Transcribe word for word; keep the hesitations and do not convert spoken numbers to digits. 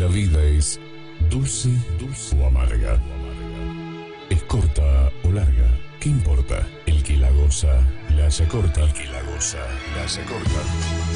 La vida es dulce, dulce o amarga. Es corta o larga. ¿Qué importa? El que la goza, la haya corta. El que la goza, la haya corta.